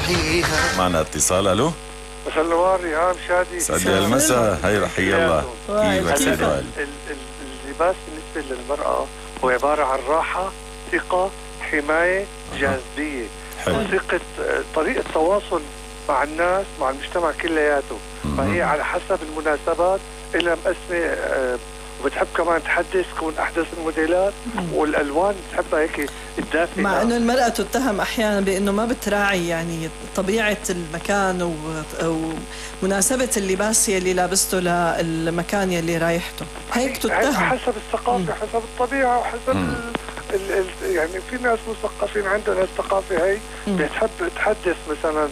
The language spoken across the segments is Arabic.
معنا اتصال. الو، مساء النوار ريهام شادي. سعد لي المساء. هي حي الله. كيفك سيد وائل؟ اللباس بالنسبه للمراه هو عباره عن راحه، ثقه، حمايه، جاذبيه، ثقه، طريقه تواصل مع الناس، مع المجتمع كلياته. فهي على حسب المناسبات إلها مقسمه، وبتحب كمان تحدث، تكون احدث الموديلات، والالوان بتحبها هيك الدافئه. مع انه المراه تتهم احيانا بانه ما بتراعي يعني طبيعه المكان ومناسبه اللباس اللي لابسته للمكان يلي رايحته، هيك تتهم. حسب الثقافه، حسب الطبيعه، وحسب يعني في ناس مثقفين عندهم هالثقافه هي بتحب تحدث مثلا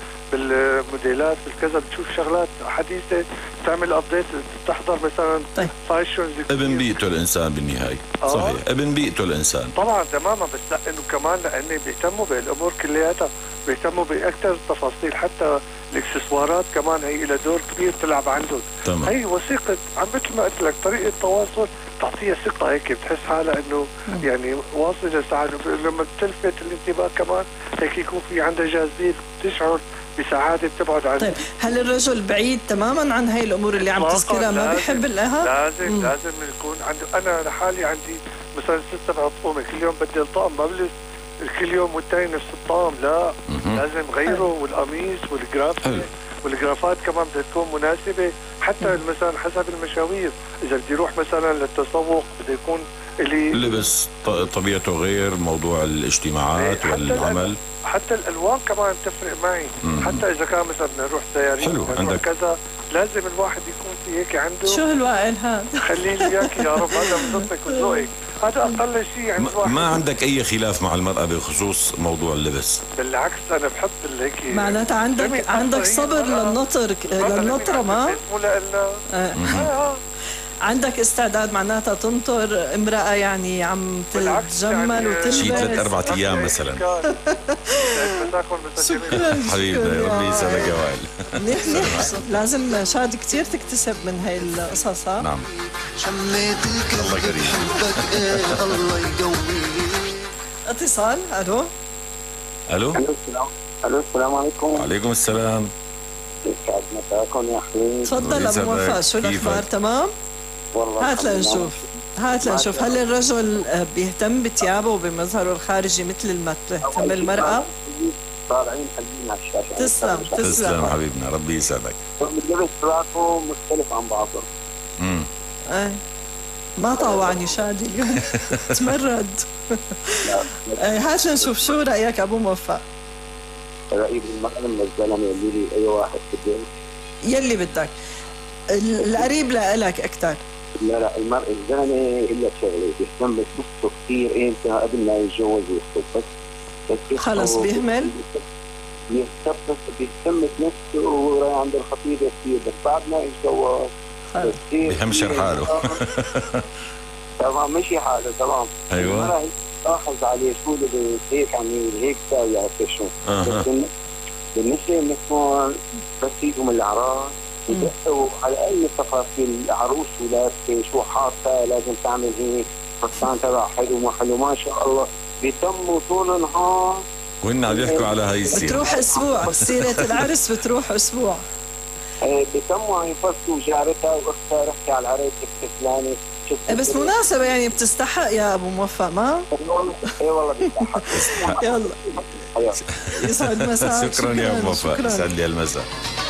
بالموديلات بالكذا، بتشوف شغلات حديثه، تعمل ابديت، تحضر مثلا فاشنز. ابن بيئته الانسان بالنهايه. صحيح، ابن بيئته الانسان طبعا تماما. بس لا، انه كمان لانه بيهتموا بالامور كلياتها، بيهتموا باكثر التفاصيل، حتى الاكسسوارات كمان هي لها دور كبير تلعب عندهم. تمام. هي وثيقه، مثل ما قلت لك، طريقه تواصل تعطيها ثقه، هيك بتحس حالها انه يعني واصله سعاده. لما بتلفت الانتباه كمان هيك يكون في عندها جاذبيه، بتشعر بسعاده، بتبعد عن. طيب، هل الرجل بعيد تماما عن هاي الامور اللي عم تذكرها؟ ما بيحب لها؟ لازم يكون عنده. انا لحالي عندي مثلا 6-7 طقم، كل يوم بدل طقم، ما بلبس كل يوم والتاني نفس الطقم، لا. لازم غيره، والقميص والجرافات كمان بدها تكون مناسبه، حتى مثلا حسب المشاوير. اذا بدي اروح مثلا للتسوق بده يكون لبس طبيعته غير موضوع الاجتماعات والعمل. حتى الالوان كمان تفرق معي. حتى اذا كان مثلا بدنا نروح سيارين، حلو عندك كذا، لازم الواحد يكون في هيك عنده. شو هالوائل هذا؟ خلي لي اياك يا رب، هذا من ضدك وذوقك، هذا اقل شيء يعني. ما عندك اي خلاف مع المرأة بخصوص موضوع اللبس؟ بالعكس، انا بحب هيك. معناتها عندك صبر للنطرة، ما؟ مو لنا. عندك استعداد معناتها تنطر امرأة يعني عم تتجمل وتلبس شي 3-4 أيام مثلا. شكرا حبيبي، ربي يسعدك يا وائل. منيح. لازم شاد كتير تكتسب من هاي القصص. نعم. الله كريم. اتصال. الو. السلام عليكم. وعليكم السلام. يسعد مساكم يا اخوي. تفضل ابو وفاء، شو الاخبار؟ تمام. هات لنشوف هل الرجل بيهتم بثيابه وبمظهره الخارجي مثل ما تهتم المرأة؟ طالعين حلوين على الشاشة. تسلم حبيبنا، ربي يسعدك. اللبس تبعكم مختلف عن بعضه. ما طاوعني شادي اليوم. تمرد. هات لنشوف شو رأيك ابو موفق. رأيي بالمقلم للزلمة اللي اي واحد بده يلي بدك، القريب لك اكثر. لا الزلمه الا شغله بيهتم بنفسه كثير، امتى قبل ما يتجوز ويخطب، بس خلص بيهمل، بيهتم بنفسه ورايح عند الخطيبه كثير، بس بعد ما يتجوز بيهمشر حاله. تمام، مشي حاله تمام. ايوه، لاحظ عليه شو اللي هيك عم هيك ساوي، عرفت شو. بالنسبه للنسوان بس يجوا من الاعراس يدقوا على اي تفاصيل، العروس ولابسه شو حاطه، لازم تعمل هيك، فستان تبع حلو ما حلو، ما شاء الله بيتموا طول النهار. وهن عم يحكوا على هاي السيره، بتروح اسبوع سيره العرس، بتروح اسبوع. بيتموا عم يفصلوا جارتها واختها، رحتي على العرس فلانه. بس مناسبه يعني بتستحق يا ابو موفق، ما؟ اي والله بتستحق. يلا يسعد مساك. شكرا يا ابو موفق، يسعد لي المساء.